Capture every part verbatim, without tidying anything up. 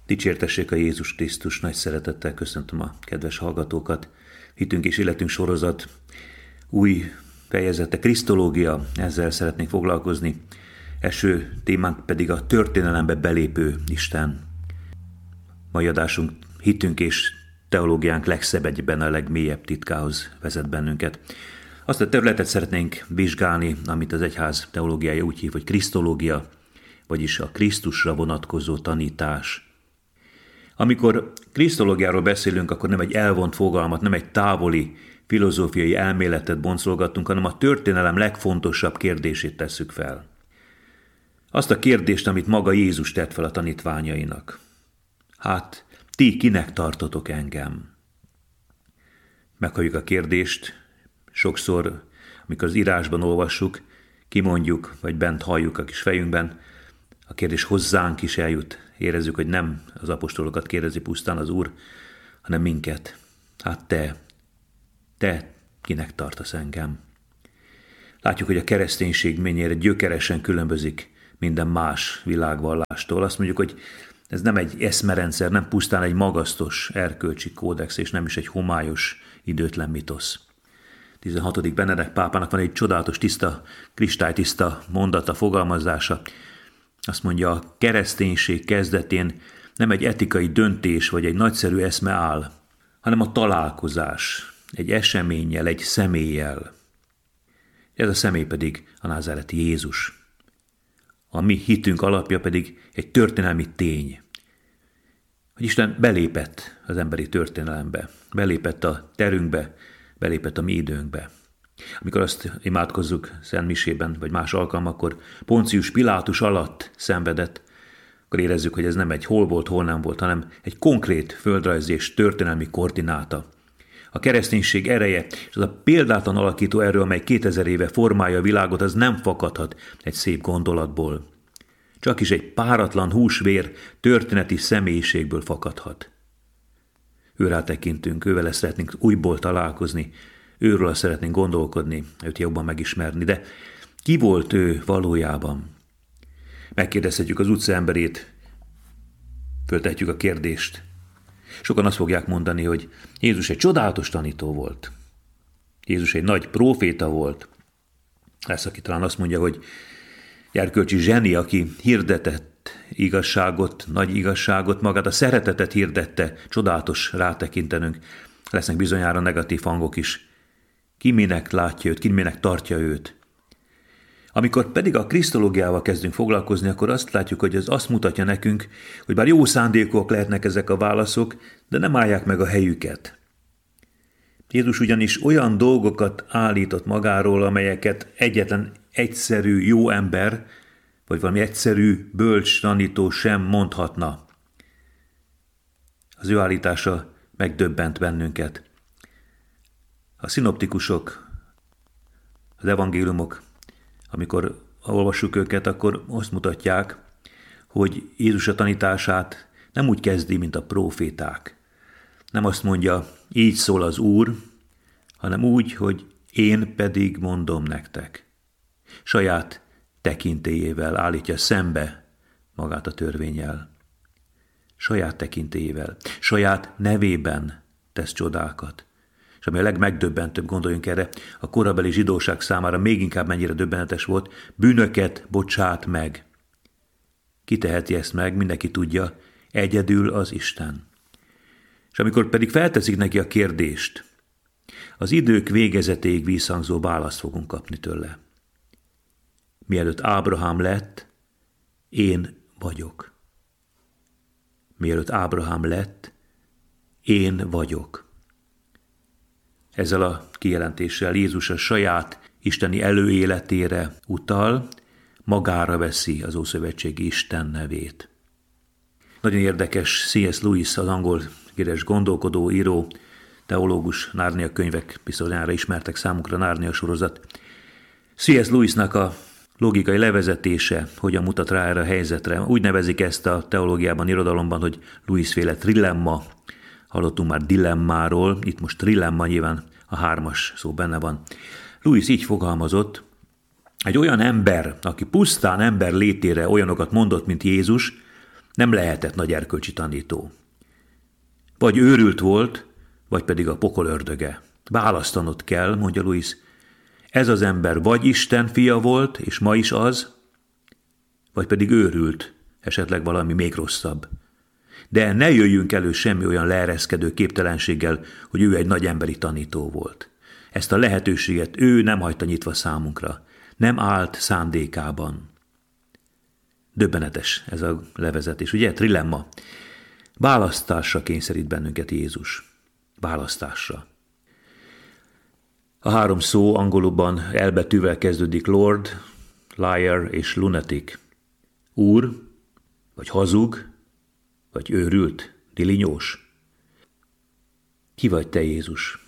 Dicsértessék a Jézus Krisztus, nagy szeretettel köszöntöm a kedves hallgatókat. Hitünk és életünk sorozat új fejezete, krisztológia, ezzel szeretnék foglalkozni. Első témánk pedig a történelembe belépő Isten. Mai adásunk hitünk és teológiánk legszebb egyben a legmélyebb titkához vezet bennünket. Azt a területet szeretnénk vizsgálni, amit az egyház teológiája úgy hív, hogy krisztológia, vagyis a Krisztusra vonatkozó tanítás. Amikor krisztológiáról beszélünk, akkor nem egy elvont fogalmat, nem egy távoli filozófiai elméletet boncolgatunk, hanem a történelem legfontosabb kérdését tesszük fel. Azt a kérdést, amit maga Jézus tett fel a tanítványainak. Hát, ti kinek tartotok engem? Meghalljuk a kérdést, sokszor, amikor az írásban olvassuk, kimondjuk, vagy bent halljuk a kis fejünkben, a kérdés hozzánk is eljut. Érezzük, hogy nem az apostolokat kérdezi pusztán az Úr, hanem minket. Hát te, te kinek tartasz engem? Látjuk, hogy a kereszténység mennyire gyökeresen különbözik minden más világvallástól. Azt mondjuk, hogy ez nem egy eszmerendszer, nem pusztán egy magasztos erkölcsi kódex, és nem is egy homályos, időtlen mitosz. tizenhatodik Benedek pápának van egy csodálatos, tiszta, kristálytiszta mondata, fogalmazása. Azt mondja, a kereszténység kezdetén nem egy etikai döntés vagy egy nagyszerű eszme áll, hanem a találkozás, egy eseménnyel, egy személlyel. Ez a személy pedig a názáreti Jézus. A mi hitünk alapja pedig egy történelmi tény, hogy Isten belépett az emberi történelembe, belépett a terünkbe, belépett a mi időnkbe. Amikor azt imádkozzuk Szent Misében, vagy más alkalmakkor Poncius Pilátus alatt szenvedett, akkor érezzük, hogy ez nem egy hol volt, hol nem volt, hanem egy konkrét földrajzi és történelmi koordináta. A kereszténység ereje, és az a példátlan alakító erő, amely kétezer éve formálja a világot, az nem fakadhat egy szép gondolatból. Csak is egy páratlan húsvér történeti személyiségből fakadhat. Őrá tekintünk, ővele szeretnénk újból találkozni, őről szeretnénk gondolkodni, őt jobban megismerni, de ki volt ő valójában? Megkérdezhetjük az utca emberét, föltehetjük a kérdést. Sokan azt fogják mondani, hogy Jézus egy csodálatos tanító volt. Jézus egy nagy próféta volt. Lesz, aki talán azt mondja, hogy erkölcsi zseni, aki hirdetett igazságot, nagy igazságot, magát a szeretetet hirdette, csodálatos rátekintenünk. Lesznek bizonyára negatív hangok is. Ki minek látja őt, ki minek tartja őt. Amikor pedig a krisztológiával kezdünk foglalkozni, akkor azt látjuk, hogy ez azt mutatja nekünk, hogy bár jó szándékúak lehetnek ezek a válaszok, de nem állják meg a helyüket. Jézus ugyanis olyan dolgokat állított magáról, amelyeket egyetlen egyszerű jó ember, vagy valami egyszerű bölcs tanító sem mondhatna. Az ő állítása megdöbbent bennünket. A szinoptikusok, az evangéliumok, amikor olvassuk őket, akkor azt mutatják, hogy Jézus a tanítását nem úgy kezdi, mint a próféták. Nem azt mondja, így szól az Úr, hanem úgy, hogy én pedig mondom nektek. Saját tekintélyével állítja szembe magát a törvénnyel. Saját tekintélyével, saját nevében tesz csodákat. És ami a legmegdöbbentőbb, gondoljunk erre, a korabeli zsidóság számára még inkább mennyire döbbenetes volt, bűnöket bocsát meg. Ki teheti ezt meg, mindenki tudja, egyedül az Isten. És amikor pedig felteszik neki a kérdést, az idők végezetéig visszhangzó választ fogunk kapni tőle. Mielőtt Ábrahám lett, én vagyok. Mielőtt Ábrahám lett, én vagyok. Ezzel a kijelentéssel Jézus a saját isteni előéletére utal, magára veszi az ószövetségi Isten nevét. Nagyon érdekes C S Lewis, az angol híres gondolkodó, író, teológus, Nárnia könyvek bizonyára ismertek számukra, Nárnia sorozat. C S Lewisnak a logikai levezetése hogyan mutat rá erre a helyzetre. Úgy nevezik ezt a teológiában, irodalomban, hogy Lewis-féle trilemma. Hallottunk már dilemmáról, itt most trilemma, nyilván a hármas szó benne van. Lewis így fogalmazott, egy olyan ember, aki pusztán ember létére olyanokat mondott, mint Jézus, Nem lehetett nagy erkölcsi tanító. Vagy őrült volt, vagy pedig a pokol ördöge. Választanod kell, mondja Louis. Ez az ember vagy Isten fia volt, és ma is az, vagy pedig őrült, esetleg valami még rosszabb. De ne jöjjünk elő semmi olyan leereszkedő képtelenséggel, hogy ő egy nagy emberi tanító volt. Ezt a lehetőséget ő nem hagyta nyitva számunkra. Nem állt szándékában. Döbbenetes ez a levezetés, ugye? Trilemma. Választásra kényszerít bennünket Jézus. Választásra. A három szó angolban elbetűvel kezdődik: Lord, liar és lunatic. Úr, vagy hazug, vagy őrült, dilinyós. Ki vagy te, Jézus?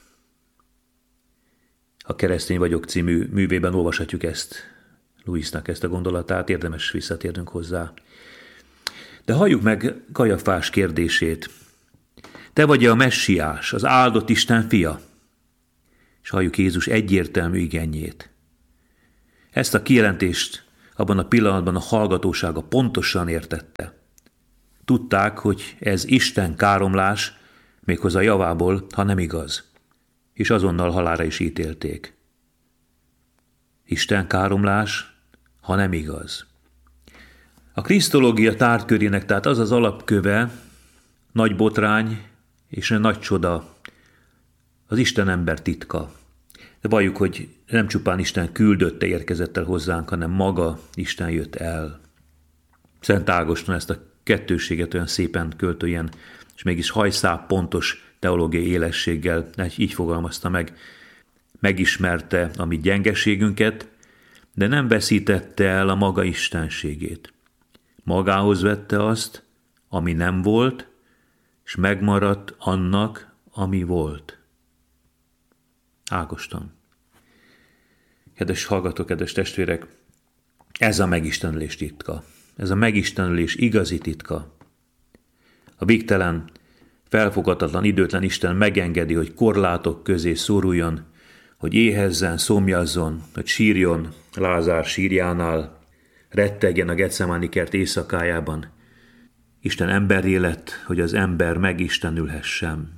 A Keresztény vagyok című művében olvashatjuk ezt, Louisnak ezt a gondolatát, érdemes visszatérnünk hozzá. De halljuk meg Kajafás kérdését. Te vagy a messiás, az áldott Isten fia? És halljuk Jézus egyértelmű igenjét. Ezt a kijelentést abban a pillanatban a hallgatósága pontosan értette. Tudták, hogy ez Isten káromlás, méghozzá javából, ha nem igaz. És azonnal halálra is ítélték. Isten káromlás, ha nem igaz. A krisztológia tárgykörének tehát az az alapköve, nagy botrány és nagy csoda, az Isten ember titka. De valljuk, hogy nem csupán Isten küldötte érkezett el hozzánk, hanem maga Isten jött el. Szent Ágoston ezt a kettőséget olyan szépen költőjen, és mégis hajszál pontos teológiai élességgel így fogalmazta meg. Megismerte a mi gyengeségünket, de nem veszítette el a maga istenségét. Magához vette azt, ami nem volt, és megmaradt annak, ami volt. Ágoston. Kedves hallgatók, kedves testvérek, ez a megistenülés titka. Ez a megistenülés igazi titka. A végtelen, felfoghatatlan, időtlen Isten megengedi, hogy korlátok közé szoruljon, hogy éhezzen, szomjazzon, hogy sírjon Lázár sírjánál, rettegjen a Getsemáni kert éjszakájában. Isten emberré lett, hogy az ember megistenülhessen.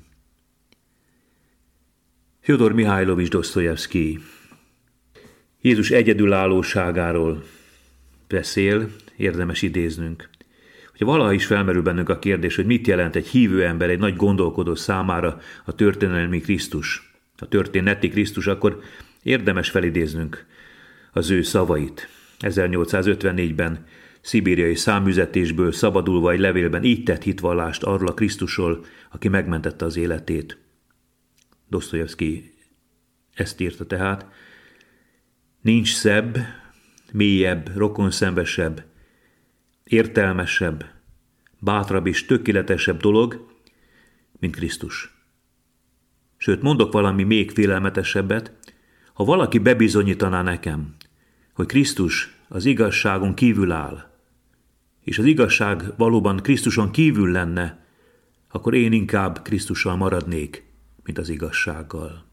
Fjodor Mihajlovics Dosztojevszkij Jézus egyedülállóságáról beszél, érdemes idéznünk. Hogyha valaha is felmerül bennünk a kérdés, hogy mit jelent egy hívő ember, egy nagy gondolkodó számára a történelmi Krisztus, a történeti Krisztus, akkor érdemes felidéznünk az ő szavait. ezernyolcszázötvennégyben szibériai száműzetésből szabadulva egy levélben így tett hitvallást arról a Krisztusról, aki megmentette az életét. Dosztojevszkij ezt írta tehát: nincs szebb, mélyebb, rokonszenvesebb, értelmesebb, bátrabb és tökéletesebb dolog, mint Krisztus. Sőt, mondok valami még félelmetesebbet, ha valaki bebizonyítaná nekem, hogy Krisztus az igazságon kívül áll, és az igazság valóban Krisztuson kívül lenne, akkor én inkább Krisztussal maradnék, mint az igazsággal.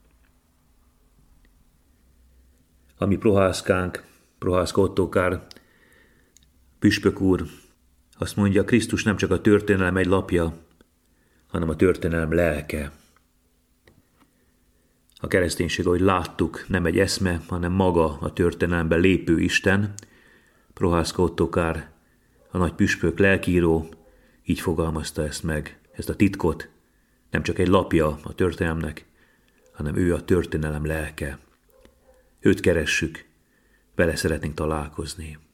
A mi Prohászkánk, Prohászka Ottokár püspök úr azt mondja, Krisztus nem csak a történelem egy lapja, hanem a történelem lelke. A kereszténység, ahogy láttuk, nem egy eszme, hanem maga a történelembe lépő Isten. Prohászka Ottokár, a nagy püspök, lelkiíró, így fogalmazta ezt meg, ezt a titkot. Nem csak egy lapja a történelemnek, hanem ő a történelem lelke. Őt keressük, vele szeretnénk találkozni.